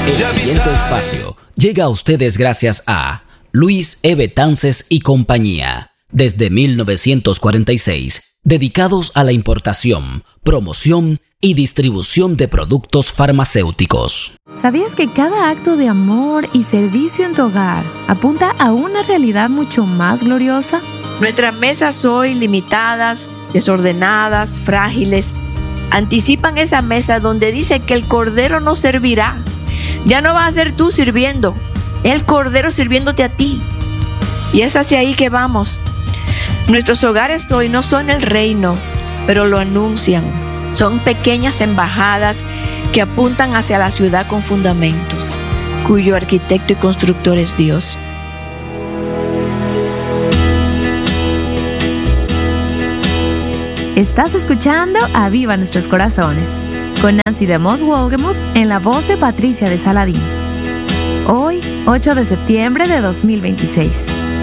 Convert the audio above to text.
El siguiente espacio llega a ustedes gracias a Luis E. Betances y compañía. Desde 1946, dedicados a la importación, promoción y distribución de productos farmacéuticos. ¿Sabías que cada acto de amor y servicio en tu hogar apunta a una realidad mucho más gloriosa? Nuestras mesas hoy limitadas, desordenadas, frágiles, anticipan esa mesa donde dice que el Cordero nos servirá. Ya no vas a ser tú sirviendo, el Cordero sirviéndote a ti. Y es hacia ahí que vamos. Nuestros hogares hoy no son el reino, pero lo anuncian. Son pequeñas embajadas que apuntan hacia la ciudad con fundamentos, cuyo arquitecto y constructor es Dios. Estás escuchando Aviva Nuestros Corazones, con Nancy de Moss Wolgemuth en la voz de Patricia de Saladín. Hoy, 8 de septiembre de 2026.